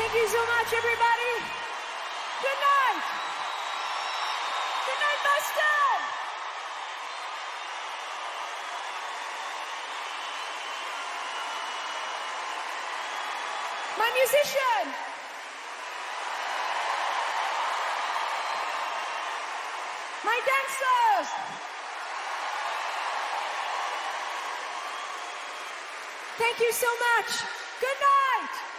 Thank you so much, everybody. Good night. Good night, Boston. My musician. My dancers. Thank you so much. Good night.